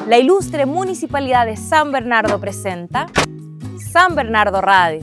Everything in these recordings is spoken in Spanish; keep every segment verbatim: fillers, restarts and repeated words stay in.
La ilustre Municipalidad de San Bernardo presenta San Bernardo Radio.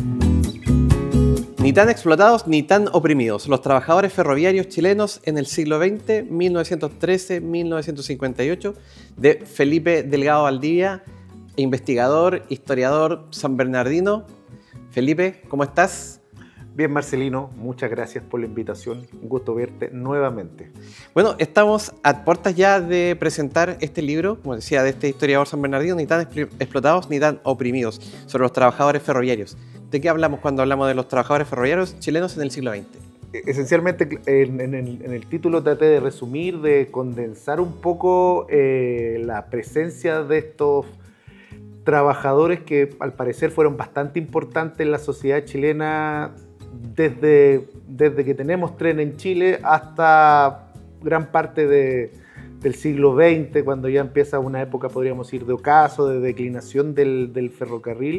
Ni tan explotados ni tan oprimidos. Los trabajadores ferroviarios chilenos en el siglo veinte, mil novecientos trece a mil novecientos cincuenta y ocho, de Felipe Delgado Valdivia, investigador, historiador sanbernardino. Felipe, ¿cómo estás? Bien, Marcelino, muchas gracias por la invitación. Un gusto verte nuevamente. Bueno, estamos a puertas ya de presentar este libro, como decía, de este historiador sanbernardino, ni tan explotados ni tan oprimidos, sobre los trabajadores ferroviarios. ¿De qué hablamos cuando hablamos de los trabajadores ferroviarios chilenos en el siglo veinte? Esencialmente, en, en, el, en el título traté de resumir, de condensar un poco eh, la presencia de estos trabajadores que al parecer fueron bastante importantes en la sociedad chilena desde, desde que tenemos tren en Chile hasta gran parte de, del siglo veinte, cuando ya empieza una época, podríamos decir, de ocaso, de declinación del, del ferrocarril.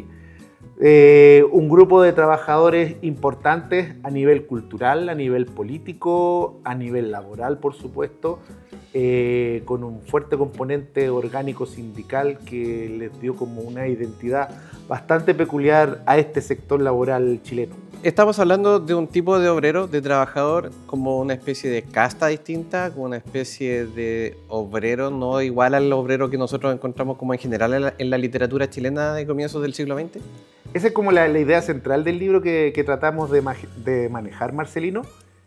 Eh, un grupo de trabajadores importantes a nivel cultural, a nivel político, a nivel laboral, por supuesto, eh, con un fuerte componente orgánico sindical que les dio como una identidad bastante peculiar a este sector laboral chileno. Estamos hablando de un tipo de obrero, de trabajador, como una especie de casta distinta, como una especie de obrero no igual al obrero que nosotros encontramos como en general en la, en la literatura chilena de comienzos del siglo veinte. Esa es como la, la idea central del libro que, que tratamos de, de manejar, Marcelino.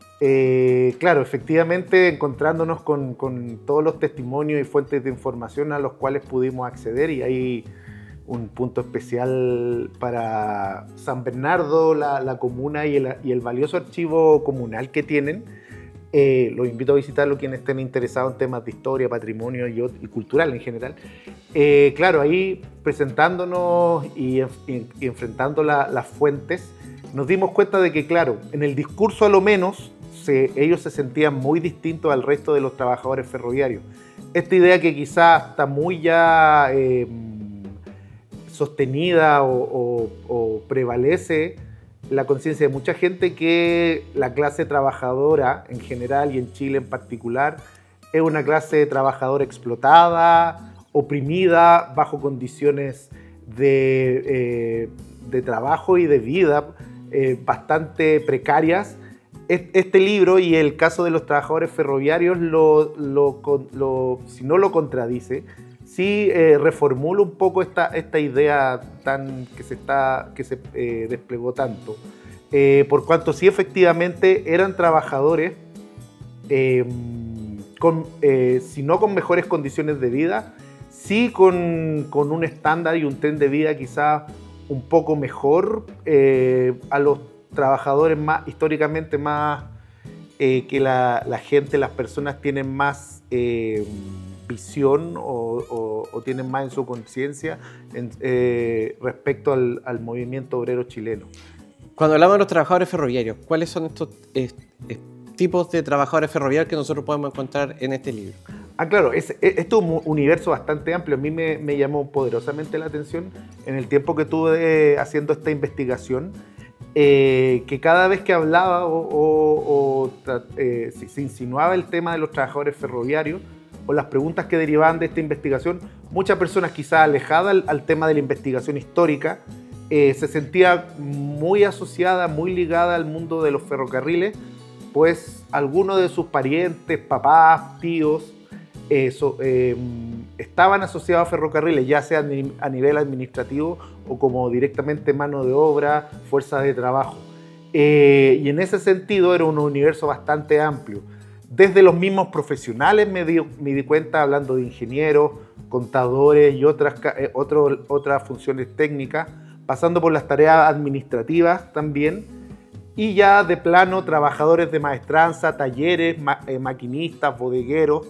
Eh, claro, efectivamente, encontrándonos con, con todos los testimonios y fuentes de información a los cuales pudimos acceder, y hay un punto especial para San Bernardo, la, la comuna y el, y el valioso archivo comunal que tienen. Eh, los invito a visitarlo quienes estén interesados en temas de historia, patrimonio y, y cultural en general. Eh, claro, ahí presentándonos y, y, y enfrentando la, las fuentes, nos dimos cuenta de que, claro, en el discurso a lo menos, se, ellos se sentían muy distintos al resto de los trabajadores ferroviarios. Esta idea que quizás está muy ya eh, sostenida o, o, o prevalece la conciencia de mucha gente que la clase trabajadora en general y en Chile en particular es una clase trabajadora explotada, oprimida, bajo condiciones de, eh, de trabajo y de vida eh, bastante precarias. Este libro y el caso de los trabajadores ferroviarios, lo, lo, lo, si no lo contradice, sí eh, reformula un poco esta, esta idea tan, que se, está, que se eh, desplegó tanto. Eh, por cuanto sí efectivamente eran trabajadores, eh, con, eh, si no con mejores condiciones de vida, sí con, con un estándar y un tren de vida quizá un poco mejor eh, a los trabajadores más históricamente más eh, que la, la gente, las personas tienen más eh, visión o, o, o tienen más en su conciencia eh, respecto al, al movimiento obrero chileno. Cuando hablamos de los trabajadores ferroviarios, ¿cuáles son estos eh, eh, tipos de trabajadores ferroviarios que nosotros podemos encontrar en este libro? Ah, claro, es, es, esto es un universo bastante amplio. A mí me, me llamó poderosamente la atención en el tiempo que tuve haciendo esta investigación, eh, que cada vez que hablaba o, o, o eh, se, se insinuaba el tema de los trabajadores ferroviarios o las preguntas que derivaban de esta investigación, muchas personas quizás alejadas al, al tema de la investigación histórica eh, se sentía muy asociada, muy ligada al mundo de los ferrocarriles, pues algunos de sus parientes, papás, tíos, eh, so, eh, estaban asociados a ferrocarriles, ya sea a nivel administrativo o como directamente mano de obra, fuerza de trabajo. Eh, y en ese sentido era un universo bastante amplio. Desde los mismos profesionales me di, me di cuenta, hablando de ingenieros, contadores y otras, eh, otro, otras funciones técnicas, pasando por las tareas administrativas también, y ya de plano trabajadores de maestranza, talleres, ma, eh, maquinistas, bodegueros,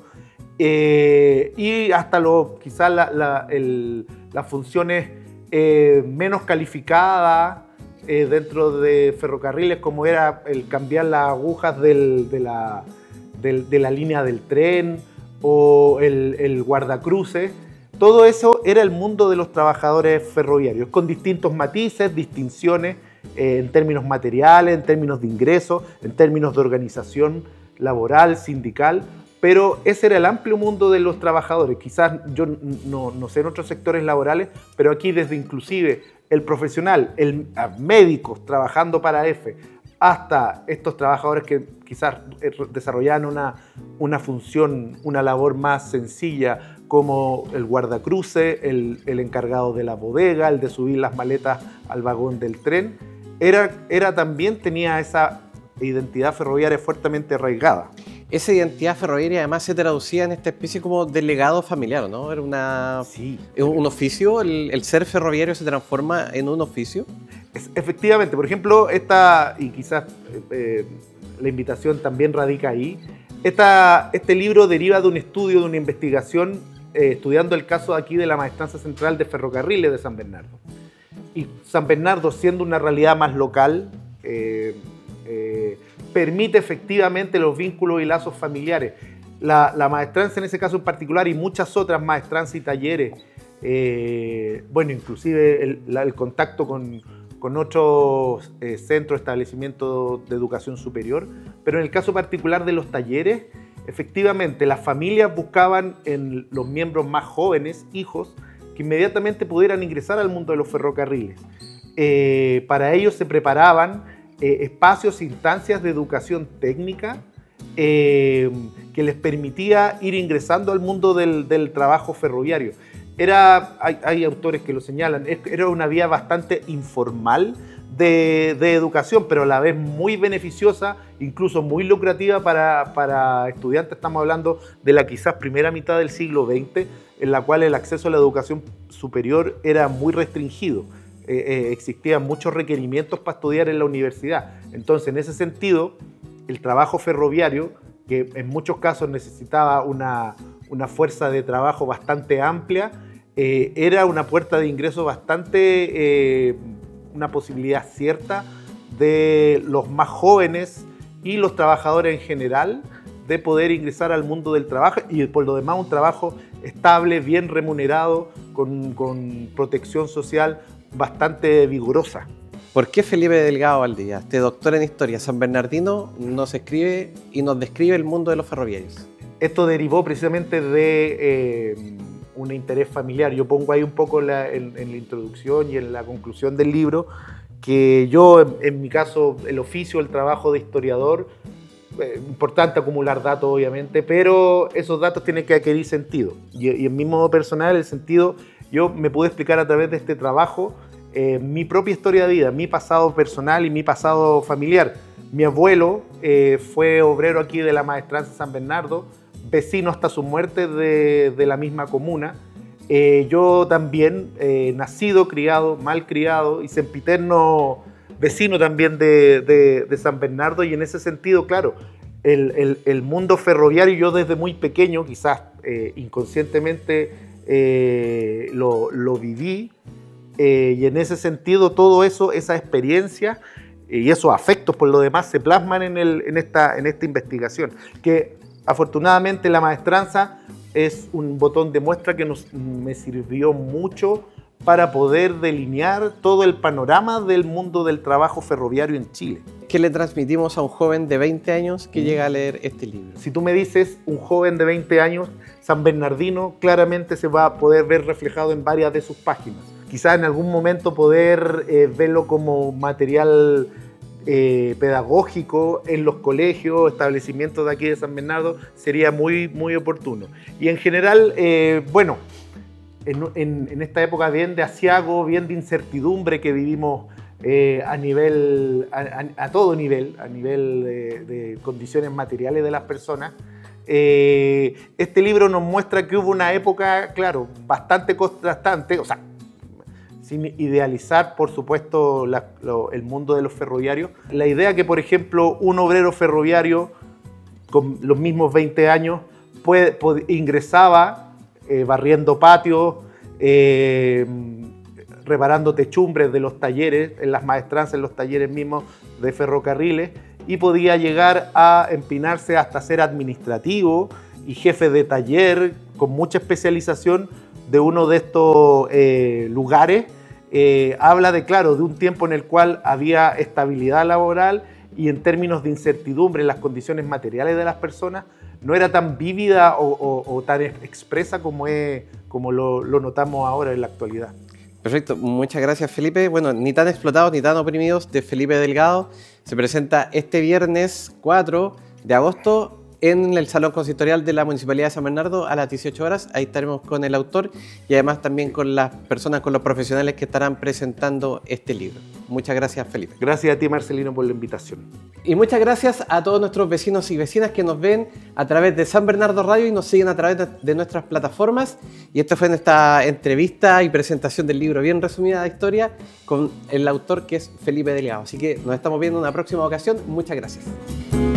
eh, y hasta lo, quizás la, la, el, las funciones eh, menos calificadas eh, dentro de ferrocarriles, como era el cambiar las agujas del, de, la, del, de la línea del tren o el, el guardacruces. Todo eso era el mundo de los trabajadores ferroviarios, con distintos matices, distinciones eh, en términos materiales, en términos de ingresos, en términos de organización laboral, sindical, pero ese era el amplio mundo de los trabajadores. Quizás yo no, no sé en otros sectores laborales, pero aquí desde inclusive el profesional, el médicos trabajando para E F E, hasta estos trabajadores que quizás desarrollaban una, una función, una labor más sencilla, como el guardacruce, el, el encargado de la bodega, el de subir las maletas al vagón del tren, era, era también tenía esa identidad ferroviaria fuertemente arraigada. Esa identidad ferroviaria además se traducía en esta especie como de legado familiar, ¿no? Era una, sí. un oficio, el, el ser ferroviario se transforma en un oficio. Es, efectivamente, por ejemplo, esta, y quizás eh, la invitación también radica ahí, esta, este libro deriva de un estudio, de una investigación, eh, estudiando el caso aquí de la Maestranza Central de Ferrocarriles de San Bernardo. Y San Bernardo, siendo una realidad más local, eh, eh, permite efectivamente los vínculos y lazos familiares. La, la maestranza en ese caso en particular y muchas otras maestranzas y talleres, eh, bueno, inclusive el, la, el contacto con, con otros eh, centros, establecimientos de educación superior, pero en el caso particular de los talleres, efectivamente las familias buscaban en los miembros más jóvenes, hijos, que inmediatamente pudieran ingresar al mundo de los ferrocarriles. Eh, para ello se preparaban Eh, espacios, instancias de educación técnica eh, que les permitía ir ingresando al mundo del, del trabajo ferroviario. Era, hay, hay autores que lo señalan, era una vía bastante informal de, de educación, pero a la vez muy beneficiosa, incluso muy lucrativa para, para estudiantes. Estamos hablando de la quizás primera mitad del siglo veinte, en la cual el acceso a la educación superior era muy restringido. Eh, eh, existían muchos requerimientos para estudiar en la universidad. Entonces, en ese sentido, el trabajo ferroviario, que en muchos casos necesitaba una, una fuerza de trabajo bastante amplia, eh, era una puerta de ingreso bastante, eh, una posibilidad cierta de los más jóvenes y los trabajadores en general de poder ingresar al mundo del trabajo y por lo demás un trabajo estable, bien remunerado, con, con protección social bastante vigorosa. ¿Por qué Felipe Delgado Valdivia, este doctor en historia san bernardino, nos escribe y nos describe el mundo de los ferroviarios? Esto derivó precisamente de eh, un interés familiar. Yo pongo ahí un poco la, en, en la introducción y en la conclusión del libro que yo, en, en mi caso, el oficio, el trabajo de historiador, eh, importante acumular datos obviamente, pero esos datos tienen que adquirir sentido. Y, y en mi modo personal, el sentido, yo me pude explicar a través de este trabajo eh, mi propia historia de vida, mi pasado personal y mi pasado familiar. Mi abuelo eh, fue obrero aquí de la Maestranza San Bernardo, vecino hasta su muerte de, de la misma comuna. Eh, yo también, eh, nacido, criado, mal criado y sempiterno vecino también de, de, de San Bernardo, y en ese sentido, claro, el, el, el mundo ferroviario yo desde muy pequeño, quizás eh, inconscientemente eh, lo, lo viví, eh, y en ese sentido todo eso, esa experiencia y esos afectos por lo demás se plasman en, el, en, esta, en esta investigación, que afortunadamente la maestranza es un botón de muestra que nos, me sirvió mucho para poder delinear todo el panorama del mundo del trabajo ferroviario en Chile. ¿Qué le transmitimos a un joven de veinte años que llega a leer este libro? Si tú me dices un joven de veinte años, San Bernardino, claramente se va a poder ver reflejado en varias de sus páginas. Quizás en algún momento poder eh, verlo como material eh, pedagógico en los colegios, establecimientos de aquí de San Bernardo, sería muy, muy oportuno. Y en general, eh, bueno, en, en, en esta época bien de aciago, bien de incertidumbre que vivimos eh, a nivel, a, a, a todo nivel, a nivel de, de condiciones materiales de las personas, eh, este libro nos muestra que hubo una época, claro, bastante contrastante, o sea, sin idealizar, por supuesto, la, lo, el mundo de los ferroviarios. La idea que, por ejemplo, un obrero ferroviario con los mismos veinte años puede, puede, ingresaba eh, barriendo patios, eh, reparando techumbres de los talleres, en las maestranzas, en los talleres mismos de ferrocarriles, y podía llegar a empinarse hasta ser administrativo y jefe de taller con mucha especialización de uno de estos eh, lugares. Eh, habla de, claro, de un tiempo en el cual había estabilidad laboral y en términos de incertidumbre en las condiciones materiales de las personas, no era tan vívida o, o, o tan expresa como, es, como lo, lo notamos ahora en la actualidad. Perfecto, muchas gracias Felipe. Bueno, Ni tan explotados ni tan oprimidos de Felipe Delgado se presenta este viernes cuatro de agosto en el Salón Consistorial de la Municipalidad de San Bernardo a las dieciocho horas. Ahí estaremos con el autor y además también con las personas, con los profesionales que estarán presentando este libro. Muchas gracias, Felipe. Gracias a ti, Marcelino, por la invitación. Y muchas gracias a todos nuestros vecinos y vecinas que nos ven a través de San Bernardo Radio y nos siguen a través de nuestras plataformas. Y esta fue esta entrevista y presentación del libro bien resumida de historia con el autor, que es Felipe Delgado. Así que nos estamos viendo en una próxima ocasión. Muchas gracias.